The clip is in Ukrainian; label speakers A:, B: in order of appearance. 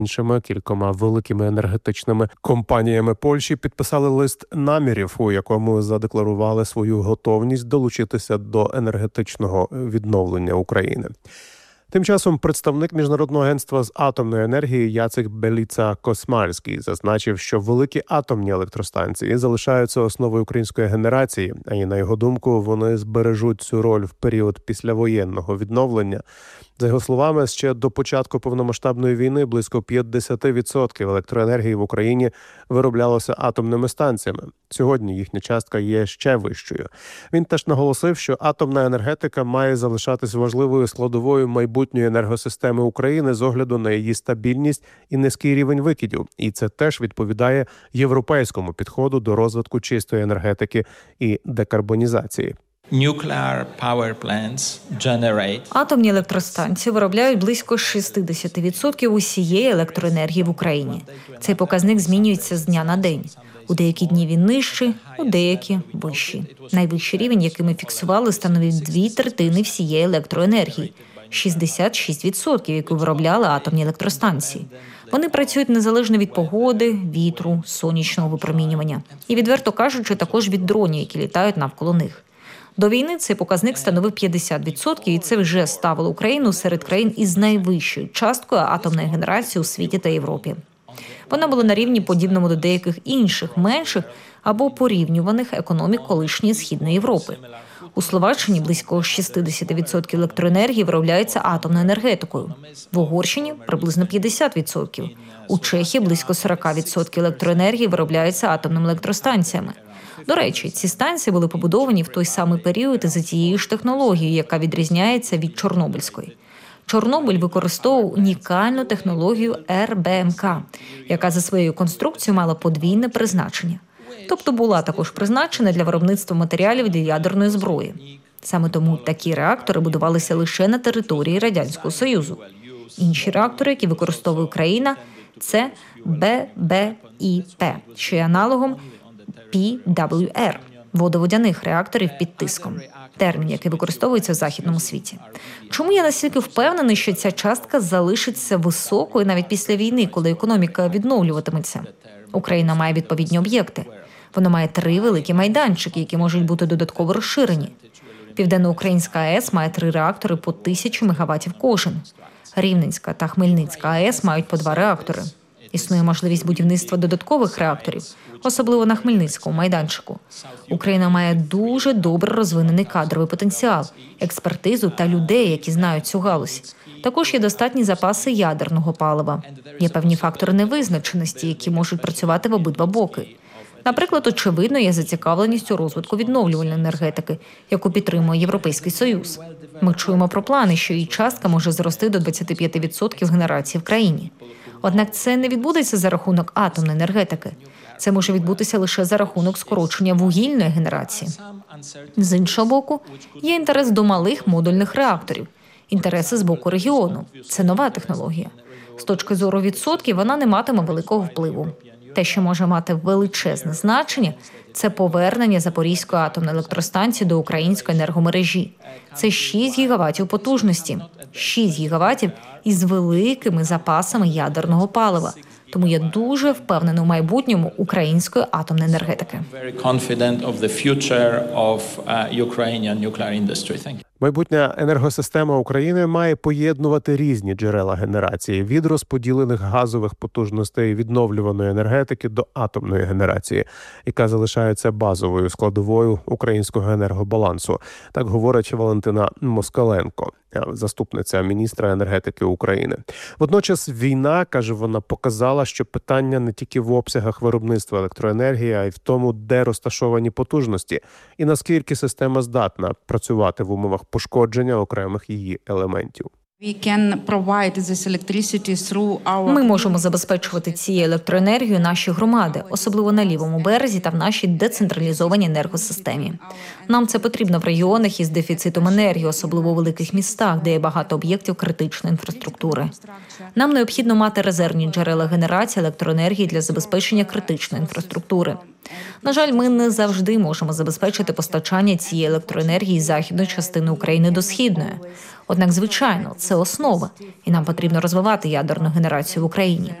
A: іншими кількома великими енергетичними компаніями Польщі підписали лист намірів, у якому задекларували свою готовність долучитися до енергетичного відновлення України. Тим часом представник Міжнародного агентства з атомної енергії Яцек Беліца-Космальський зазначив, що великі атомні електростанції залишаються основою української генерації, а і, на його думку, вони збережуть цю роль в період післявоєнного відновлення. За його словами, ще до початку повномасштабної війни близько 50% електроенергії в Україні вироблялося атомними станціями. Сьогодні їхня частка є ще вищою. Він теж наголосив, що атомна енергетика має залишатись важливою складовою майбутньої енергосистеми України з огляду на її стабільність і низький рівень викидів. І це теж відповідає європейському підходу до розвитку чистої енергетики і декарбонізації.
B: Атомні електростанції виробляють близько 60% усієї електроенергії в Україні. Цей показник змінюється з дня на день. У деякі дні він нижчий, у деякі – вищий. Найвищий рівень, який ми фіксували, становив 2/3 всієї електроенергії – 66%, яку виробляли атомні електростанції. Вони працюють незалежно від погоди, вітру, сонячного випромінювання. І, відверто кажучи, також від дронів, які літають навколо них. До війни цей показник становив 50%, і це вже ставило Україну серед країн із найвищою часткою атомної генерації у світі та Європі. Вона була на рівні подібному до деяких інших, менших або порівнюваних економік колишньої Східної Європи. У Словаччині близько 60% електроенергії виробляється атомною енергетикою. В Угорщині – приблизно 50%. У Чехії близько 40% електроенергії виробляється атомними електростанціями. До речі, ці станції були побудовані в той самий період і за тією ж технологією, яка відрізняється від Чорнобильської. Чорнобиль використовував унікальну технологію РБМК, яка за своєю конструкцією мала подвійне призначення. Тобто була також призначена для виробництва матеріалів для ядерної зброї. Саме тому такі реактори будувалися лише на території Радянського Союзу. Інші реактори, які використовує Україна, це ББІП, що є аналогом PWR – водоводяних реакторів під тиском. Термін, який використовується в західному світі. Чому я настільки впевнений, що ця частка залишиться високою навіть після війни, коли економіка відновлюватиметься? Україна має відповідні об'єкти. Вона має 3 великі майданчики, які можуть бути додатково розширені. Південноукраїнська АЕС має 3 реактори по 1000 МВт кожен. Рівненська та Хмельницька АЕС мають по 2 реактори. Існує можливість будівництва додаткових реакторів, особливо на Хмельницькому майданчику. Україна має дуже добре розвинений кадровий потенціал, експертизу та людей, які знають цю галузь. Також є достатні запаси ядерного палива. Є певні фактори невизначеності, які можуть працювати в обидва боки. Наприклад, очевидно, є зацікавленість у розвитку відновлювальної енергетики, яку підтримує Європейський Союз. Ми чуємо про плани, що її частка може зрости до 25% генерації в країні. Однак це не відбудеться за рахунок атомної енергетики. Це може відбутися лише за рахунок скорочення вугільної генерації. З іншого боку, є інтерес до малих модульних реакторів, інтереси з боку регіону. Це нова технологія. З точки зору відсотків вона не матиме великого впливу. Те, що може мати величезне значення, це повернення Запорізької атомної електростанції до української енергомережі. Це 6 гігаватів потужності. 6 гігаватів із великими запасами ядерного палива. Тому я дуже впевнена у майбутньому української атомної енергетики.
A: Майбутня енергосистема України має поєднувати різні джерела генерації – від розподілених газових потужностей відновлюваної енергетики до атомної генерації, яка залишається базовою складовою українського енергобалансу. Так говорить Валентина Москаленко, заступниця міністра енергетики України. Водночас війна, каже вона, показала, що питання не тільки в обсягах виробництва електроенергії, а й в тому, де розташовані потужності і наскільки система здатна працювати в умовах пошкодження окремих її елементів.
B: Ми можемо забезпечувати цією електроенергією наші громади, особливо на лівому березі та в нашій децентралізованій енергосистемі. Нам це потрібно в регіонах із дефіцитом енергії, особливо у великих містах, де є багато об'єктів критичної інфраструктури. Нам необхідно мати резервні джерела генерації електроенергії для забезпечення критичної інфраструктури. На жаль, ми не завжди можемо забезпечити постачання цієї електроенергії з західної частини України до східної. Однак, звичайно, це це основа, і нам потрібно розвивати ядерну генерацію в Україні.